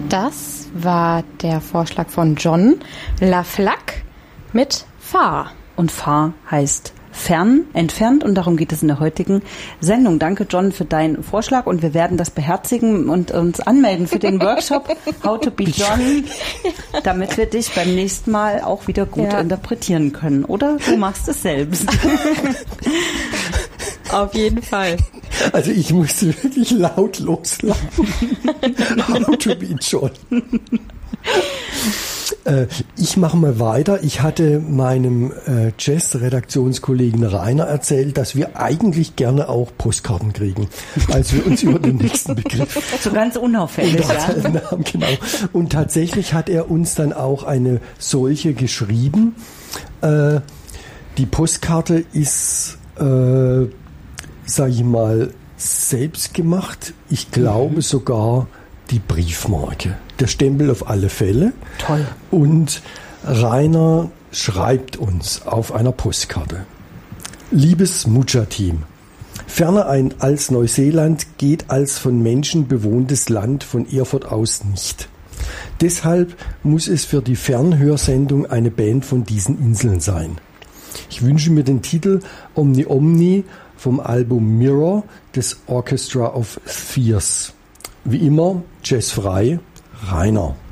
Das war der Vorschlag von John Laflaque mit Fahr. Und Fahr heißt fern, entfernt, und darum geht es in der heutigen Sendung. Danke, John, für deinen Vorschlag, und wir werden das beherzigen und uns anmelden für den Workshop How to be John, damit wir dich beim nächsten Mal auch wieder gut interpretieren können. Oder du machst es selbst. Auf jeden Fall. Also ich musste wirklich laut loslachen. How to be John. Ich mache mal weiter. Ich hatte meinem Jazz-Redaktionskollegen Rainer erzählt, dass wir eigentlich gerne auch Postkarten kriegen, als wir uns über den nächsten Begriff so ganz unauffällig haben. Genau. Und tatsächlich hat er uns dann auch eine solche geschrieben. Die Postkarte ist, sage ich mal, selbst gemacht. Ich glaube sogar die Briefmarke. Der Stempel auf alle Fälle. Toll. Und Rainer schreibt uns auf einer Postkarte: Liebes Mucha-Team, ferner ein als Neuseeland geht als von Menschen bewohntes Land von Erfurt aus nicht. Deshalb muss es für die Fernhörsendung eine Band von diesen Inseln sein. Ich wünsche mir den Titel Omni Omni vom Album Mirror des Orchestra of Spheres. Wie immer, jazzfrei, Rainer.